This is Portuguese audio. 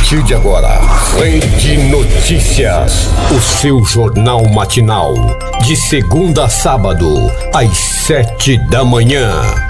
partir de agora, Rede Notícias, o seu jornal matinal, de segunda a sábado, às 7 da manhã.